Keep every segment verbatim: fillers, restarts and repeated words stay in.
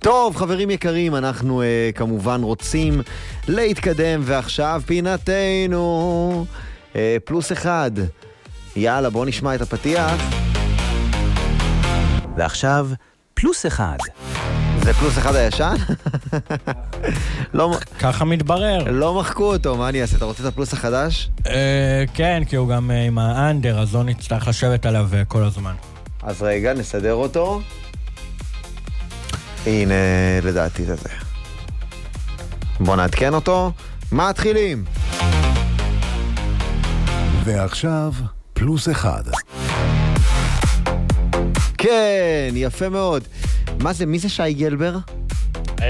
טוב, חברים יקרים, אנחנו uh, כמובן רוצים להתקדם, ועכשיו פינתנו uh, פלוס אחד. יאללה, בוא נשמע את הפתיח. ועכשיו פלוס אחד. זה פלוס אחד הישן? לא, ככה מתברר. לא מחקו אותו, מה אני אעשה? אתה רוצה את הפלוס החדש? אה, כן, כי הוא גם עם האנדר, אז לא נצטרך לשבת עליו כל הזמן. אז רגע, נסדר אותו. הנה, לדעתי זה זה. בוא נעדכן אותו. מתחילים. ועכשיו פלוס אחד. כן, יפה מאוד. מה זה, מי זה שי גלבר? אה,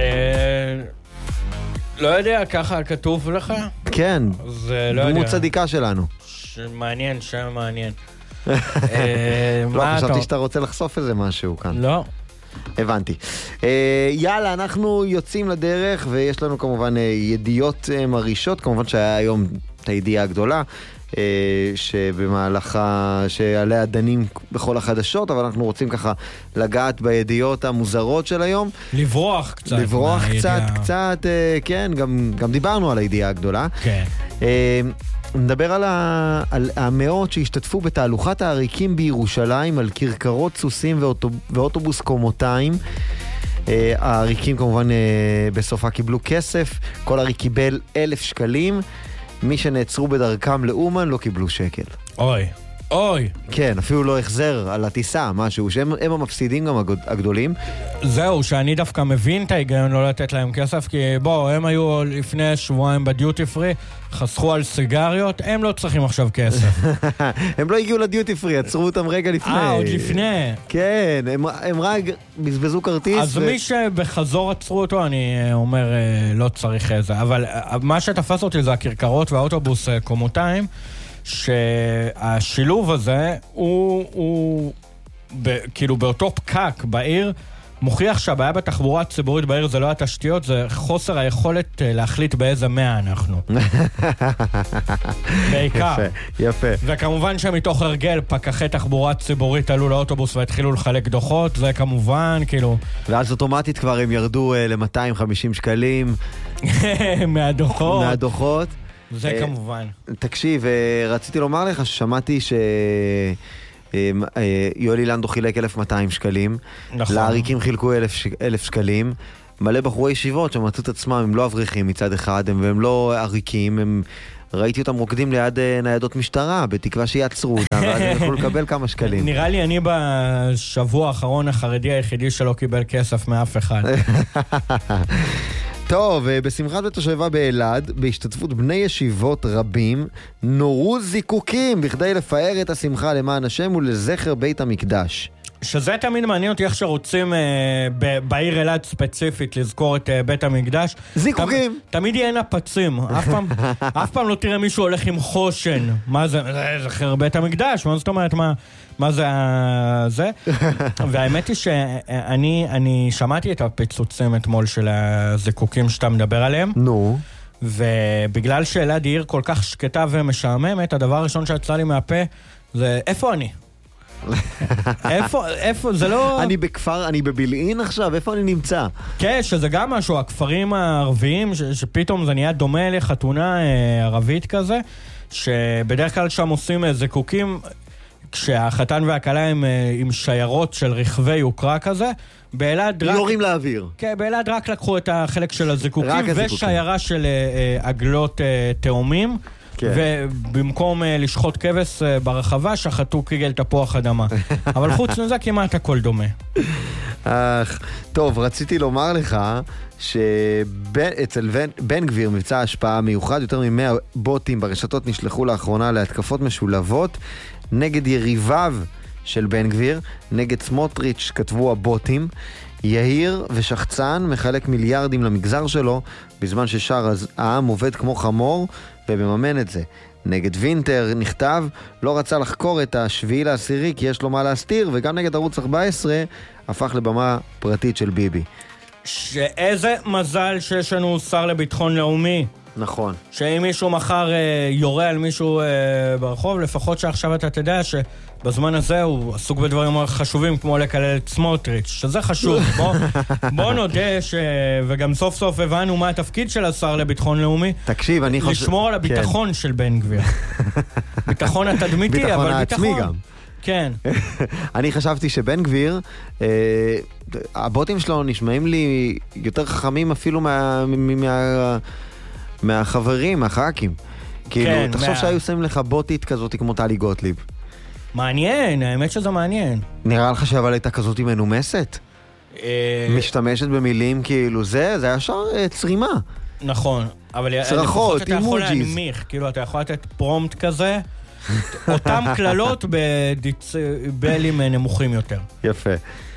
לא יודע, ככה כתוב לך? כן, זה לא יודע. דמות צדיקה שלנו. מעניין, שם מעניין. לא, חשבתי שאתה רוצה לחשוף איזה משהו כאן. לא. הבנתי. יאללה, אנחנו יוצאים לדרך, ויש לנו כמובן ידיעות מרישות, כמובן שהיה היום את הידיעה הגדולה, שבמהלכה, שעליה דנים בכל החדשות, אבל אנחנו רוצים ככה לגעת בידיעות המוזרות של היום. לברוח קצת. לברוח קצת, קצת, כן, גם, גם דיברנו על הידיעה הגדולה. כן. נדבר על, ה... על המאות שהשתתפו בתהלוכת העריקים בירושלים, על כרכרות סוסים ואוטוב... ואוטובוס קומותיים. העריקים כמובן בסופה קיבלו כסף, כל עריק קיבל אלף שקלים, מי שנעצרו בדרכם לאומן לא קיבלו שקל. אוי, אוי. כן, אפילו לא החזר על הטיסה, משהו, שהם הם המפסידים גם הגדולים. זהו, שאני דווקא מבין את ההיגיון לא לתת להם כסף, כי בוא, הם היו לפני שבועיים בדיוטי פרי, חסכו על סיגריות, הם לא צריכים עכשיו כסף. הם לא הגיעו לדיוטי פרי, עצרו אותם רגע לפני. אה, עוד לפני. כן, הם, הם רק בזבזו כרטיס. אז ו... מי שבחזור עצרו אותו, אני אומר, לא צריך איזה. אבל מה שתפס אותי זה הכרכרות והאוטובוס קומותיים, שהשילוב הזה הוא, הוא ב, כאילו באותו פקק בעיר, מוכיח שהבעיה בתחבורה הציבורית בעיר זה לא התשתיות, זה חוסר היכולת להחליט באיזה מאה אנחנו. בעיקר. יפה, יפה. וכמובן שמתוך הרגל פקחי תחבורה ציבורית עלו לאוטובוס והתחילו לחלק דוחות, זה כמובן, כאילו... ואז אוטומטית כבר הם ירדו ל-מאתיים וחמישים שקלים. מהדוחות. מהדוחות. זה כמובן. תקשיב, רציתי לומר לך ששמעתי ש... יואלי לנדו חילק אלף ומאתיים שקלים, נכון. לעריקים חילקו אלף שקלים, מלא בחורי ישיבות שמצאו את עצמם, הם לא אברכים מצד אחד, הם, והם לא עריקים, הם, ראיתי אותם רוקדים ליד ניידות משטרה, בתקווה שיעצרו אותם, ואז הם יכולו לקבל כמה שקלים. נראה לי אני בשבוע האחרון החרדי היחידי שלא קיבל כסף מאף אחד. טוב, בשמחת בית השואבה באלעד, בהשתתפות בני ישיבות רבים, נורו זיקוקים בכדי לפאר את השמחה למען השם ולזכר בית המקדש. שזה תמיד מעניין אותי איך שרוצים אה, ב- בעיר אלעד ספציפית לזכור את אה, בית המקדש. זיקוקים. ת, תמיד יהיה נפצים. אף פעם, אף פעם לא תראה מישהו הולך עם חושן. מה זה? זה זכר בית המקדש. מה זאת אומרת? מה, מה זה זה? והאמת היא שאני אני שמעתי את הפיצוצים אתמול של הזיקוקים שאתה מדבר עליהם. נו. ובגלל שאלעד היא עיר כל כך שקטה ומשעממת, הדבר הראשון שיצא לי מהפה זה איפה אני? איפה, איפה, זה לא... אני בכפר, אני בבילעין עכשיו, איפה אני נמצא? כן, שזה גם משהו, הכפרים הערביים, ש- שפתאום זה נהיה דומה לחתונה אה, ערבית כזה, שבדרך כלל שם עושים זיקוקים, כשהחתן והכלה הם אה, עם שיירות של רכבי יוקרה כזה, באלעד רק... יורים לאוויר. כן, באלעד רק לקחו את החלק של הזיקוקים, הזיקוקים. ושיירה של אה, אה, עגלות אה, תאומים, כן. ובמקום uh, לשחוט כבש uh, ברחבה, שחטו קיגל תפוח אדמה. אבל חוץ מזה כמעט הכל דומה. אך, טוב, רציתי לומר לך שאצל בן, בן גביר מבצע השפעה מיוחד, יותר ממאה בוטים ברשתות נשלחו לאחרונה להתקפות משולבות נגד יריביו של בן גביר, נגד סמוטריץ' כתבו הבוטים. יהיר ושחצן מחלק מיליארדים למגזר שלו, בזמן ששאר העם עובד כמו חמור ומממן את זה. נגד וינטר נכתב, לא רצה לחקור את השביעי לעשירי כי יש לו מה להסתיר, וגם נגד ערוץ ארבע עשרה הפך לבמה פרטית של ביבי. שאיזה מזל שיש לנו שר לביטחון לאומי. נכון. שאם מישהו מחר אה, יורה על מישהו אה, ברחוב, לפחות שעכשיו אתה תדע שבזמן הזה הוא עסוק בדברים חשובים, כמו לקלל את סמוטריץ', שזה חשוב. בוא, בוא נודה ש... וגם סוף סוף הבנו מה התפקיד של השר לביטחון לאומי. תקשיב, אני חושב... לשמור על הביטחון כן. של בן גביר. ביטחון התדמיתי, ביטחון אבל העצמי ביטחון. גם. כן. אני חשבתי שבן גביר, אה, הבוטים שלו נשמעים לי יותר חכמים אפילו מה, מה, מהחברים, מהח"כים. כאילו, כן, תחשוב מה... שהיו שמים לך בוטית כזאת כמו טלי גוטליב. מעניין, האמת שזה מעניין. נראה לך שאבל הייתה כזאת מנומסת? אה... משתמשת במילים כאילו זה, זה היה ישר אה, צרימה. נכון, אבל צרחות, אתה יכול אימוג'יז. להנמיך, כאילו אתה יכול לתת פרומפט כזה, אותם כללות בדיציבלים נמוכים יותר. יפה.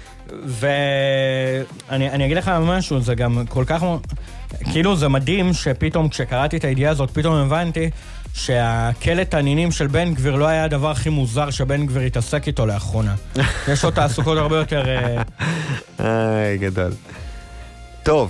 ואני אני אגיד לך משהו, זה גם כל כך... כאילו זה מדהים שפתאום כשקראתי את הידיעה הזאת, פתאום הבנתי שהקלט הנינים של בן גביר לא היה הדבר הכי מוזר שבן גביר התעסק איתו לאחרונה. יש לו תעסוקות הרבה יותר... איי, גדול. טוב.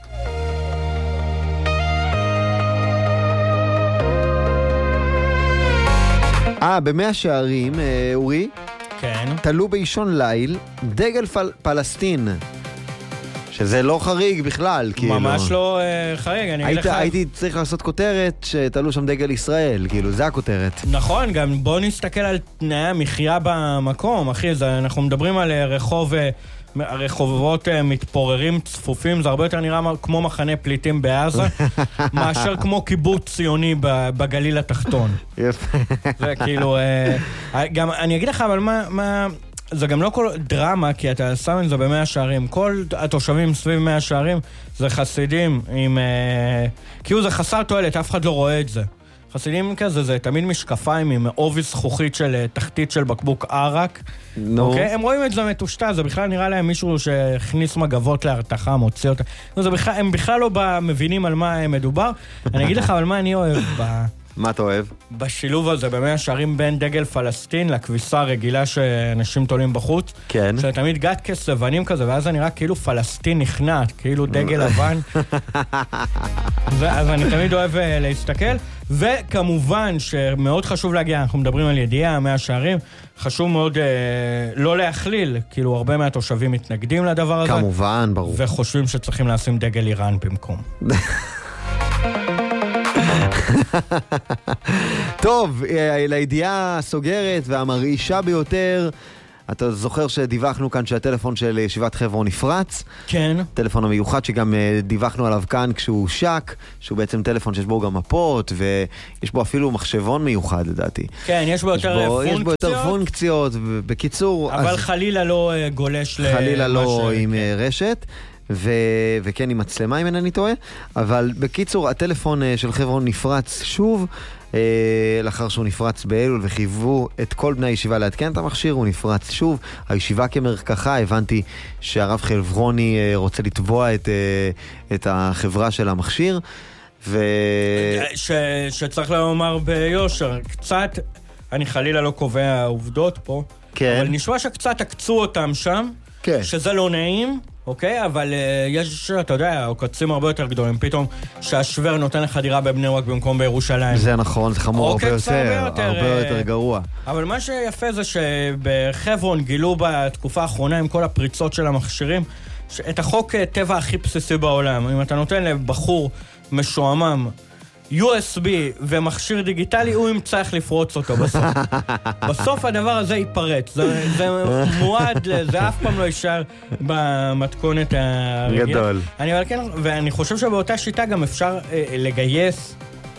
אה, במאה שערים, אה, אורי, כן. תלו באישון ליל דגל פל, פלסטין, שזה לא חריג בכלל, כאילו. ממש לא אה, חריג, אני אגיד היית, לך... הייתי צריך לעשות כותרת שתלו שם דגל ישראל, כאילו, זה הכותרת. נכון, גם בוא נסתכל על תנאי המחיה במקום, אחי, זה, אנחנו מדברים על רחוב... הרחובות מתפוררים, צפופים, זה הרבה יותר נראה כמו מחנה פליטים בעזה, מאשר כמו קיבוץ ציוני בגליל התחתון. יפה. זה כאילו, גם אני אגיד לך, אבל מה, מה, זה גם לא כל דרמה, כי אתה שם את זה במאה שערים. כל התושבים סביב מאה שערים זה חסידים עם, כאילו זה חסר תועלת, אף אחד לא רואה את זה. חסידים כזה, זה תמיד משקפיים עם עובי זכוכית של תחתית של בקבוק ערק. נו. אוקיי? הם רואים את זה מטושטה, זה בכלל נראה להם מישהו שהכניס מגבות להרתחה, מוציא אותה. זה בכלל, הם בכלל לא מבינים על מה מדובר. אני אגיד לך, אבל מה אני אוהב ב... מה אתה אוהב? בשילוב הזה, במאה שערים בין דגל פלסטין לכביסה הרגילה שאנשים תולים בחוץ. כן. שזה תמיד גטקס לבנים כזה, ואז זה נראה כאילו פלסטין נכנעת, כאילו דגל לבן. אז אני תמיד אוהב להסתכל. וכמובן שמאוד חשוב להגיע, אנחנו מדברים על ידיעה, מאה שערים, חשוב מאוד אה, לא להכליל, כאילו הרבה מהתושבים מתנגדים לדבר הזה. כמובן, ברור. וחושבים שצריכים לשים דגל איראן במקום. טוב, לידיעה הסוגרת והמרעישה ביותר, אתה זוכר שדיווחנו כאן שהטלפון של ישיבת חברון נפרץ? כן. טלפון המיוחד שגם דיווחנו עליו כאן כשהוא שק, שהוא בעצם טלפון שיש בו גם מפות, ויש בו אפילו מחשבון מיוחד לדעתי. כן, יש בו יותר יש בו, פונקציות. יש בו יותר פונקציות, בקיצור... אבל אז חלילה לא גולש למה ש... חלילה לא עם רשת. ו... וכן עם מצלמה אם אינני טועה, אבל בקיצור הטלפון של חברון נפרץ שוב, אה, לאחר שהוא נפרץ באלול וחייבו את כל בני הישיבה להתקן את המכשיר, הוא נפרץ שוב. הישיבה כמרקחה, הבנתי שהרב חברוני אה, רוצה לתבוע את, אה, את החברה של המכשיר, ו... ש... שצריך לומר ביושר, קצת, אני חלילה לא קובע עובדות פה, כן. אבל נשמע שקצת עקצו אותם שם, כן. שזה לא נעים, אוקיי? אבל uh, יש, אתה יודע, עוקצים הרבה יותר גדולים, פתאום שהשוור נותן לך דירה בבני ברק במקום בירושלים. זה נכון, זה חמור הרבה יותר, יותר, הרבה יותר גרוע. אבל מה שיפה זה שבחברון גילו בתקופה האחרונה עם כל הפריצות של המכשירים, את החוק טבע הכי בסיסי בעולם. אם אתה נותן לבחור משועמם יו אס בי ומכשיר דיגיטלי, הוא ימצא איך לפרוץ אותו בסוף. בסוף הדבר הזה ייפרץ. זה, זה מועד, זה אף פעם לא יישאר במתכונת הרגילה. גדול. אני, אבל כן, ואני חושב שבאותה שיטה גם אפשר אה, לגייס,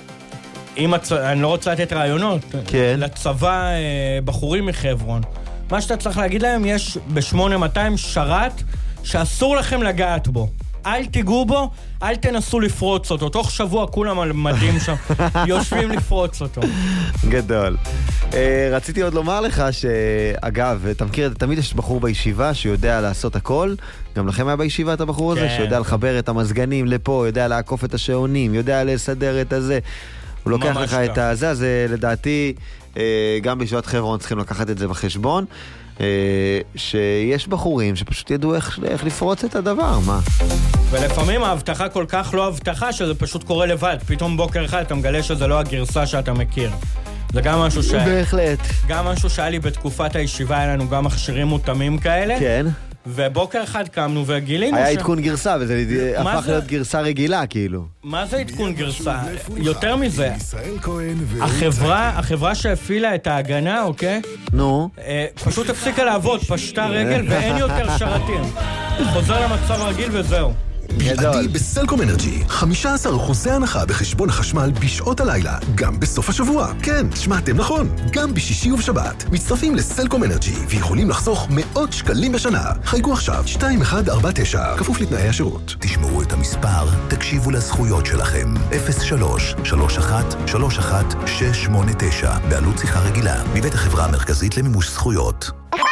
אם הצ... אני לא רוצה לתת רעיונות, כן. לצבא אה, בחורים מחברון. מה שאתה צריך להגיד להם, יש ב-שמונה מאתיים שרת שאסור לכם לגעת בו. אל תיגעו בו, אל תנסו לפרוץ אותו. תוך שבוע כולם על מדים שם, יושבים לפרוץ אותו. גדול. Uh, רציתי עוד לומר לך שאגב, אתה מכיר, תמיד יש בחור בישיבה שיודע לעשות הכל, גם לכם היה בישיבה את הבחור הזה, כן. שיודע לחבר את המזגנים לפה, יודע לעקוף את השעונים, יודע לסדר את הזה. הוא לוקח לך את הזה, אז לדעתי, uh, גם בישיבת חברון צריכים לקחת את זה בחשבון. Uh, שיש בחורים שפשוט ידעו איך, איך לפרוץ את הדבר, מה? ולפעמים ההבטחה כל כך לא הבטחה שזה פשוט קורה לבד. פתאום בוקר אחד אתה מגלה שזה לא הגרסה שאתה מכיר. זה גם משהו ש... בהחלט. גם משהו שהיה לי בתקופת הישיבה, היה לנו גם מכשירים מותאמים כאלה. כן. ובוקר אחד קמנו וגילינו היה ש... עדכון גרסה, וזה הפך להיות גרסה רגילה, כאילו. מה זה עדכון גרסה? יותר מזה, החברה, החברה שהפעילה את ההגנה, אוקיי? נו. פשוט הפסיקה לעבוד, פשטה רגל ואין יותר שרתים. חוזר למצב הרגיל וזהו. בלעדי בסלקום אנרג'י, חמישה עשר אחוז הנחה בחשבון החשמל בשעות הלילה, גם בסוף השבוע. כן, שמעתם נכון, גם בשישי ובשבת. מצטרפים לסלקום אנרג'י ויכולים לחסוך מאות שקלים בשנה. חייגו עכשיו שתיים אחת ארבע תשע, כפוף לתנאי השירות. תשמעו את המספר, תקשיבו לזכויות שלכם. אפס שלוש שלוש אחת שלוש אחת שש שמונה תשע, בעלות שיחה רגילה, מבית החברה המרכזית למימוש זכויות.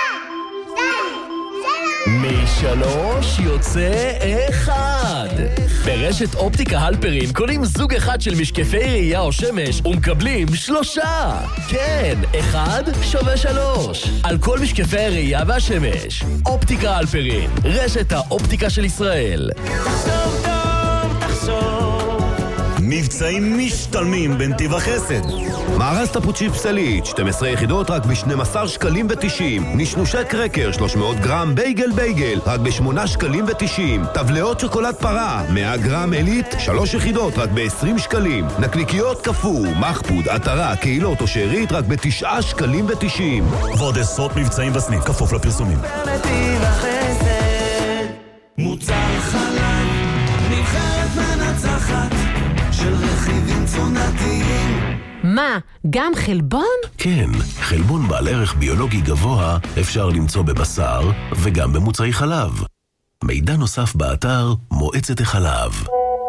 משלוש יוצא אחד. ברשת אופטיקה הלפרין קונים זוג אחד של משקפי ראייה או שמש ומקבלים שלושה. כן, אחד שווה שלוש. על כל משקפי הראייה והשמש. אופטיקה הלפרין, רשת האופטיקה של ישראל. תחשוב טוב, תחשוב. מבצעים משתלמים בנתיב החסד. מארז טפוצ'יפ סלית, שתים עשרה יחידות רק ב-שנים עשר שקלים ו-תשעים. נשנושי קרקר שלוש מאות גרם בייגל בייגל רק ב-שמונה שקלים ו-תשעים. טבלאות שוקולד פרה מאה גרם אלית שלוש יחידות רק ב-עשרים שקלים. נקניקיות קפוא, מחפוד, עטרה, קהילות או שארית רק ב-תשעה שקלים ו-תשעים. ועוד עשרות מבצעים בסניף כפוף לפרסומים. בנתיב החסד מוצר חלב נבחרת מנצחת של רכיבים תזונתיים. מה, גם חלבון? כן, חלבון בעל ערך ביולוגי גבוה אפשר למצוא בבשר וגם במוצרי חלב. מידע נוסף באתר מועצת החלב.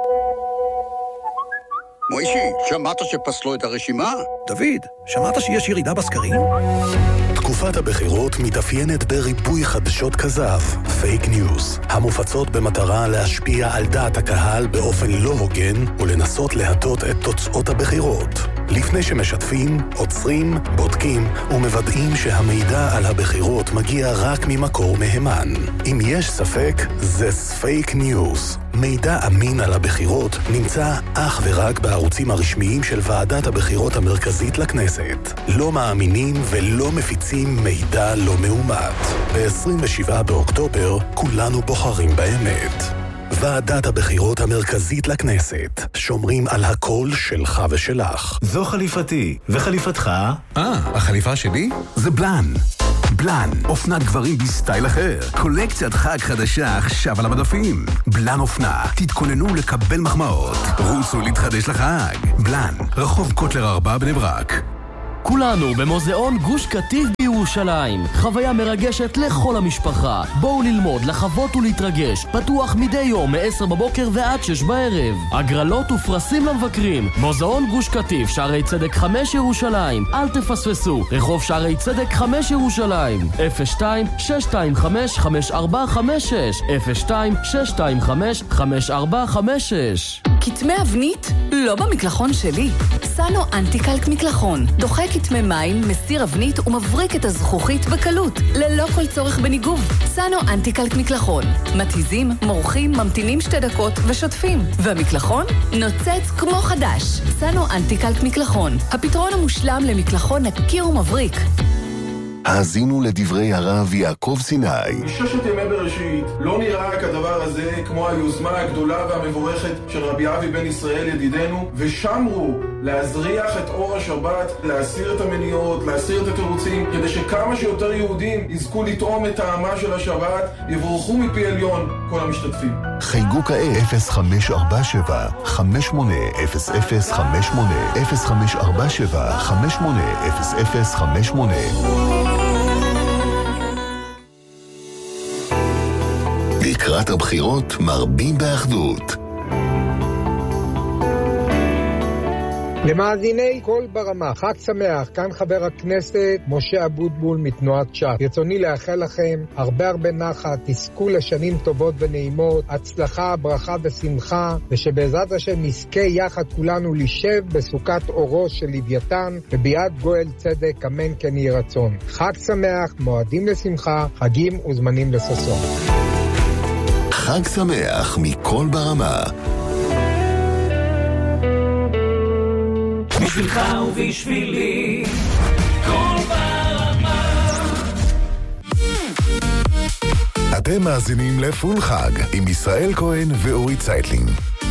מוישי, שמעת שפסלו את הרשימה? דוד, שמעת שיש ירידה בסקרים? תקופת הבחירות מתאפיינת בריבוי חדשות כזב, פייק ניוז, המופצות במטרה להשפיע על דעת הקהל באופן לא הוגן ולנסות להטות את תוצאות הבחירות. לפני שמשתפים, עוצרים, בודקים ומוודאים שהמידע על הבחירות מגיע רק ממקור מהימן. אם יש ספק, זה פייק ניוז. מידע אמין על הבחירות נמצא אך ורק בערוצים הרשמיים של ועדת הבחירות המרכזית לכנסת. לא מאמינים ולא מפיצים מידע לא מאומת. ב-עשרים ושבעה באוקטובר כולנו בוחרים באמת. ועדת הבחירות המרכזית לכנסת. שומרים על הקול שלך ושלך. זו חליפתי. וחליפתך? אה, החליפה שלי? זה בלן. בלן, אופנת גברים בסטייל אחר. קולקציית חג חדשה עכשיו על המדפים. בלן אופנה, תתכוננו לקבל מחמאות. רוצו להתחדש לחג. בלן, רחוב קוטלר ארבע בני ברק. כולנו במוזיאון גוש קטיף בירושלים. חוויה מרגשת לכל המשפחה. בואו ללמוד, לחוות ולהתרגש. פתוח מדי יום מ-עשר בבוקר ועד שש בערב. הגרלות ופרסים למבקרים. מוזיאון גוש קטיף, שערי צדק חמש ירושלים. אל תפספסו. רחוב שערי צדק חמש ירושלים. אפס שתיים שש שתיים חמש חמש ארבע חמש שש אפס שתיים שש שתיים חמש חמש ארבע חמש שש. כתמי אבנית? לא במקלחון שלי. סאנו אנטיקלק מקלחון. דוחה כתמי מים, מסיר אבנית ומבריק את הזכוכית בקלות, ללא כל צורך בניגוב. סאנו אנטיקלק מקלחון. מתיזים, מורחים, ממתינים שתי דקות ושוטפים. והמקלחון נוצץ כמו חדש. סאנו אנטיקלק מקלחון. הפתרון המושלם למקלחון נקי ומבריק. האזינו לדברי הרב יעקב סיני. מששת ימי בראשית לא נראה כדבר הזה כמו היוזמה הגדולה והמבורכת של רבי אבי בן ישראל ידידנו, ושמרו להזריח את אור השבת, להסיר את המניעות, להסיר את התירוצים, כדי שכמה שיותר יהודים יזכו לטעום את טעמה של השבת, יבורכו מפי עליון כל המשתתפים. חייגו כעת אפס חמש ארבע שבע חמש שמונה אפס אפס חמש שמונה אפס חמש ארבע שבע חמש שמונה אפס אפס חמש שמונה. לקראת הבחירות מרבים באחדות. למאזיני כל ברמה, חג שמח, כאן חבר הכנסת משה אבוטבול מתנועת ש"ס. ברצוני לאחל לכם הרבה הרבה נחת, תזכו לשנים טובות ונעימות, הצלחה, ברכה ושמחה, ושבעזרת השם נזכה יחד כולנו לשב בסוכת אורו של לוויתן, וביד גואל צדק, אמן כן יהי רצון. חג שמח, מועדים לשמחה, חגים וזמנים לששון. חג שמח מכל ברמה. בשבילך ובשבילי כל ברמה. אתם מאזינים לפול חג עם ישראל כהן ואורי צייטלין.